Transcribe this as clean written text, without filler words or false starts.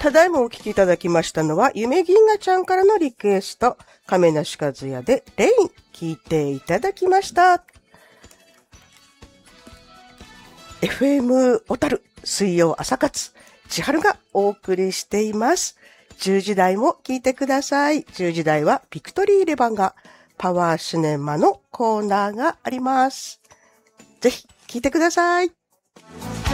ただいまお聴きいただきましたのは、夢銀河ちゃんからのリクエスト、亀梨和也でレイン、聴いていただきました。FM 小樽、水曜朝活、千春がお送りしています。10時台も聞いてください。10時台はビクトリーレバンガ、パワーシネマのコーナーがあります。ぜひ聞いてください。